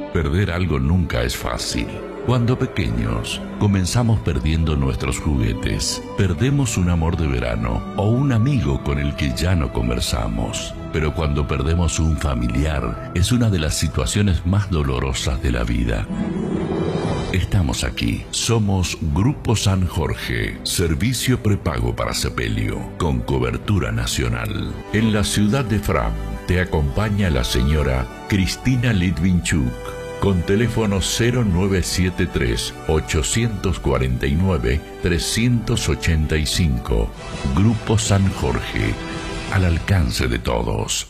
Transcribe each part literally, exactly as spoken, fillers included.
Perder algo nunca es fácil. Cuando pequeños, comenzamos perdiendo nuestros juguetes, perdemos un amor de verano o un amigo con el que ya no conversamos. Pero cuando perdemos un familiar, es una de las situaciones más dolorosas de la vida. Estamos aquí. Somos Grupo San Jorge, servicio prepago para sepelio, con cobertura nacional. En la ciudad de Fram, te acompaña la señora Cristina Litvinchuk, con teléfono cero nueve siete tres, ocho cuatro nueve, tres ocho cinco. Grupo San Jorge, al alcance de todos.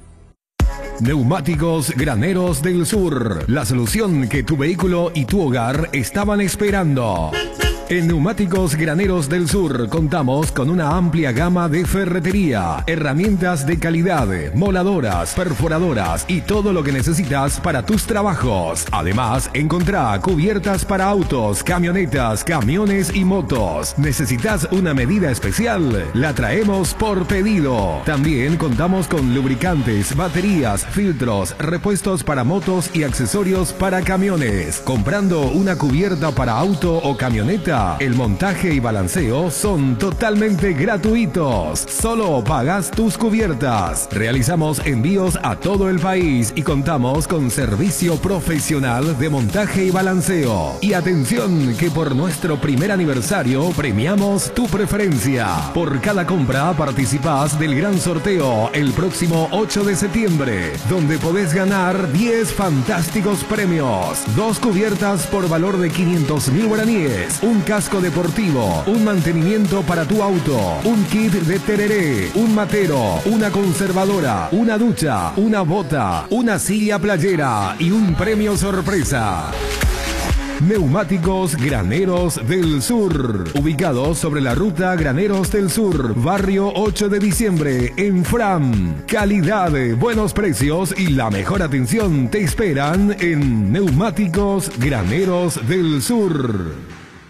Neumáticos Graneros del Sur, la solución que tu vehículo y tu hogar estaban esperando. En Neumáticos Graneros del Sur contamos con una amplia gama de ferretería, herramientas de calidad, moladoras, perforadoras y todo lo que necesitas para tus trabajos. Además, encontrá cubiertas para autos, camionetas, camiones y motos. ¿Necesitas una medida especial? La traemos por pedido. También contamos con lubricantes, baterías, filtros, repuestos para motos y accesorios para camiones. Comprando una cubierta para auto o camioneta, el montaje y balanceo son totalmente gratuitos. Solo pagas tus cubiertas. Realizamos envíos a todo el país y contamos con servicio profesional de montaje y balanceo. Y atención, que por nuestro primer aniversario premiamos tu preferencia. Por cada compra participás del gran sorteo el próximo ocho de septiembre, donde podés ganar diez fantásticos premios. Dos cubiertas por valor de quinientos mil guaraníes, un casco deportivo, un mantenimiento para tu auto, un kit de tereré, un matero, una conservadora, una ducha, una bota, una silla playera y un premio sorpresa. Neumáticos Graneros del Sur, ubicados sobre la ruta Graneros del Sur, barrio ocho de diciembre, en Fram. Calidad, buenos precios y la mejor atención te esperan en Neumáticos Graneros del Sur.